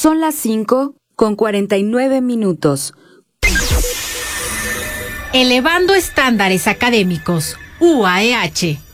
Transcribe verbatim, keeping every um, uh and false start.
Son las cinco con cuarenta y nueve minutos. Elevando estándares académicos, U A E H,